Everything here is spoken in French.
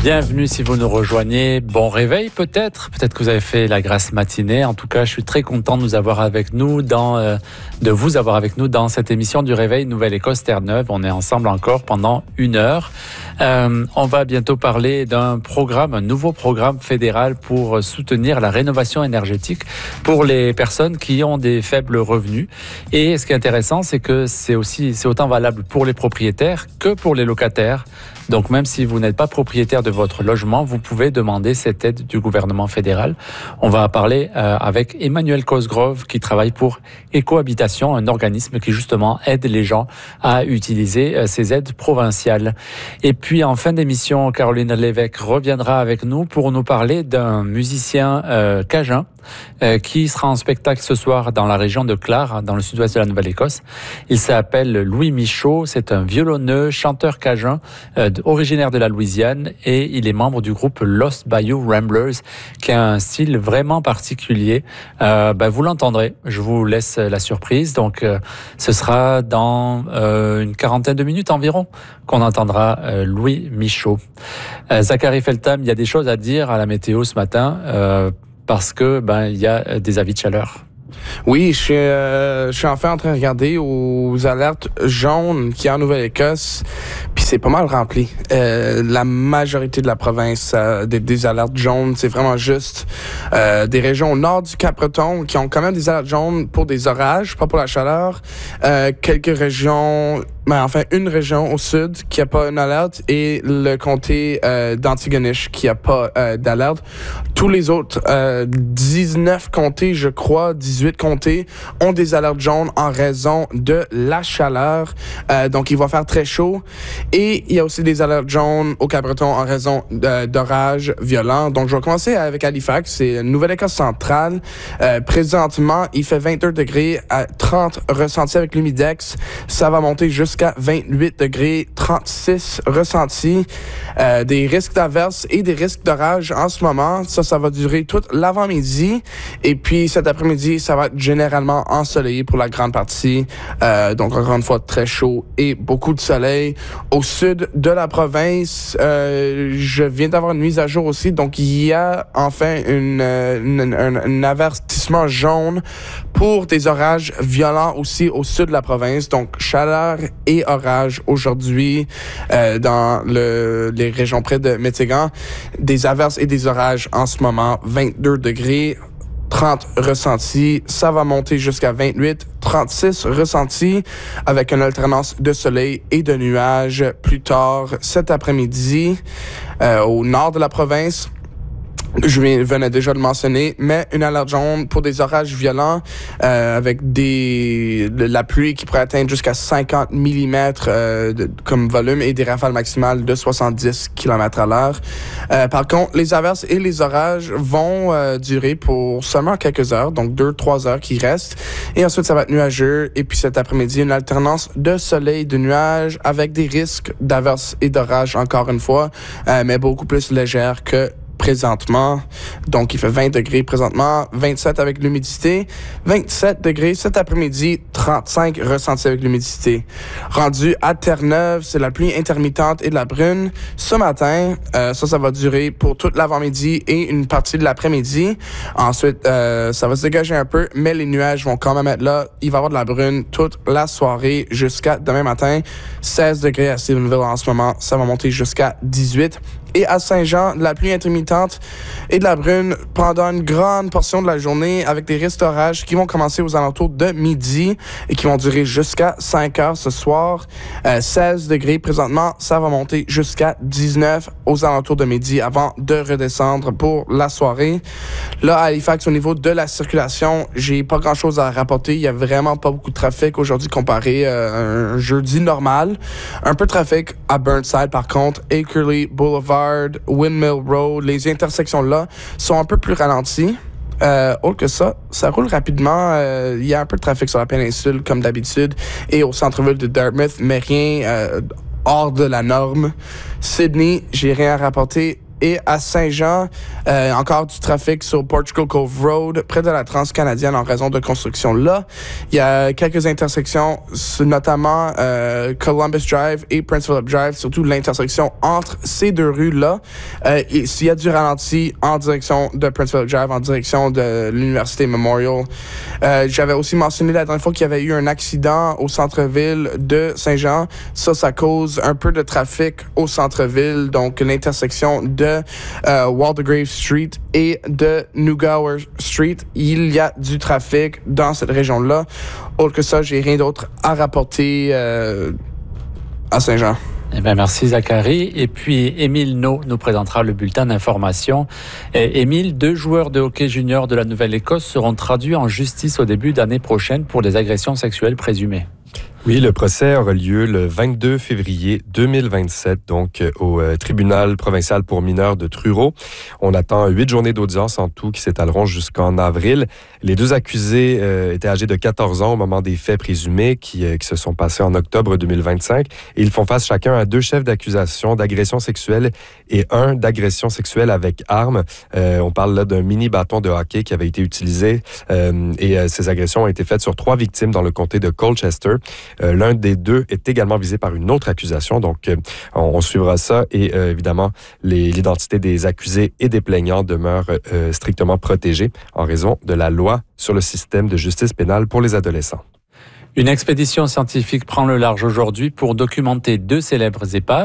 Bienvenue si vous nous rejoignez. Bon réveil peut-être que vous avez fait la grasse matinée. En tout cas, je suis très content de vous avoir avec nous dans cette émission du Réveil Nouvelle-Écosse Terre-Neuve. On est ensemble encore pendant 1 heure. On va bientôt parler un nouveau programme fédéral pour soutenir la rénovation énergétique pour les personnes qui ont des faibles revenus. Et ce qui est intéressant, c'est que c'est autant valable pour les propriétaires que pour les locataires. Donc, même si vous n'êtes pas propriétaire de votre logement, vous pouvez demander cette aide du gouvernement fédéral. On va parler avec Emmanuel Cosgrove, qui travaille pour Écohabitation, un organisme qui justement aide les gens à utiliser ces aides provinciales. Et puis, en fin d'émission, Caroline Lévesque reviendra avec nous pour nous parler d'un musicien cajun qui sera en spectacle ce soir dans la région de Clare, dans le sud-ouest de la Nouvelle-Écosse. Il s'appelle Louis Michaud, c'est un violonneux, chanteur cajun, originaire de la Louisiane, et il est membre du groupe Lost Bayou Ramblers, qui a un style vraiment particulier. Vous l'entendrez, je vous laisse la surprise. Donc, ce sera dans une quarantaine de minutes environ qu'on entendra Louis Michaud. Zachary Feltham, il y a des choses à dire à la météo ce matin, parce que il y a des avis de chaleur. Oui, je suis enfin en train de regarder aux alertes jaunes qu'il y a en Nouvelle-Écosse, puis c'est pas mal rempli. La majorité de la province a des alertes jaunes. C'est vraiment juste des régions au nord du Cap-Breton qui ont quand même des alertes jaunes pour des orages, pas pour la chaleur. Quelques régions... une région au sud qui a pas une alerte et le comté d'Antigonish qui a pas d'alerte. Tous les autres 19 comtés, je crois, 18 comtés ont des alertes jaunes en raison de la chaleur. Donc, il va faire très chaud. Et il y a aussi des alertes jaunes au Cap-Breton en raison d'orages violents. Donc, je vais commencer avec Halifax. C'est une Nouvelle-Écosse centrale. Présentement, il fait 22 degrés à 30 ressentis avec l'humidex. Ça va monter jusqu'à 28 degrés, 36 ressentis. Des risques d'averses et des risques d'orage en ce moment. Ça va durer toute l'avant-midi. Et puis, cet après-midi, ça va être généralement ensoleillé pour la grande partie. Donc, encore une fois, très chaud et beaucoup de soleil. Au sud de la province, je viens d'avoir une mise à jour aussi. Donc, il y a enfin un avertissement jaune pour des orages violents aussi au sud de la province. Donc, chaleur et orage aujourd'hui dans les régions près de Métégan. Des averses et des orages en ce moment, 22 degrés. 30 ressentis, ça va monter jusqu'à 28, 36 ressentis avec une alternance de soleil et de nuages plus tard cet après-midi au nord de la province. Je venais déjà de mentionner, mais une alerte jaune pour des orages violents avec la pluie qui pourrait atteindre jusqu'à 50 mm comme volume et des rafales maximales de 70 km à l'heure. Par contre, les averses et les orages vont durer pour seulement quelques heures, donc 2-3 heures qui restent. Et ensuite, ça va être nuageux. Et puis cet après-midi, une alternance de soleil, de nuages avec des risques d'averses et d'orages encore une fois, mais beaucoup plus légères que présentement. Donc, il fait 20 degrés présentement, 27 avec l'humidité, 27 degrés cet après-midi, 35 ressentis avec l'humidité. Rendu à Terre-Neuve, c'est la pluie intermittente et de la brune. Ce matin, ça va durer pour toute l'avant-midi et une partie de l'après-midi. Ensuite, ça va se dégager un peu, mais les nuages vont quand même être là. Il va y avoir de la brune toute la soirée jusqu'à demain matin. 16 degrés à Stephenville en ce moment, ça va monter jusqu'à 18. Et à Saint-Jean, de la pluie intermittente et de la brune pendant une grande portion de la journée avec des risques d'orage qui vont commencer aux alentours de midi et qui vont durer jusqu'à 5 heures ce soir. 16 degrés présentement, ça va monter jusqu'à 19 aux alentours de midi avant de redescendre pour la soirée. Là, à Halifax, au niveau de la circulation, j'ai pas grand-chose à rapporter. Il y a vraiment pas beaucoup de trafic aujourd'hui comparé à un jeudi normal. Un peu de trafic à Burnside, par contre. Akerley Boulevard, Windmill Road, les intersections-là sont un peu plus ralenties. Autre que ça roule rapidement. Il y a un peu de trafic sur la péninsule, comme d'habitude, et au centre-ville de Dartmouth, mais rien hors de la norme. Sydney, j'ai rien à rapporter. Et à Saint-Jean, encore du trafic sur Portugal Cove Road, près de la Transcanadienne en raison de construction là. Il y a quelques intersections, notamment Columbus Drive et Prince Philip Drive, surtout l'intersection entre ces deux rues-là. Il y a du ralenti en direction de Prince Philip Drive, en direction de l'Université Memorial. J'avais aussi mentionné la dernière fois qu'il y avait eu un accident au centre-ville de Saint-Jean. Ça cause un peu de trafic au centre-ville, donc l'intersection de Waldegrave Street et de Newgower Street. Il y a du trafic dans cette région-là. Autre que ça, j'ai rien d'autre à rapporter à Saint-Jean. Eh bien, merci Zachary. Et puis, Émile No nous présentera le bulletin d'information. Émile, 2 joueurs de hockey junior de la Nouvelle-Écosse seront traduits en justice au début d'année prochaine pour des agressions sexuelles présumées. Oui, le procès aura lieu le 22 février 2027, donc au tribunal provincial pour mineurs de Truro. On attend 8 journées d'audience en tout qui s'étaleront jusqu'en avril. Les 2 accusés étaient âgés de 14 ans au moment des faits présumés qui se sont passés en octobre 2025. Et ils font face chacun à 2 chefs d'accusation d'agression sexuelle et 1 d'agression sexuelle avec arme. On parle là d'un mini bâton de hockey qui avait été utilisé et ces agressions ont été faites sur 3 victimes dans le comté de Colchester. L'un des 2 est également visé par une autre accusation, donc on suivra ça et évidemment l'identité des accusés et des plaignants demeure strictement protégée en raison de la loi sur le système de justice pénale pour les adolescents. Une expédition scientifique prend le large aujourd'hui pour documenter 2 célèbres épaves.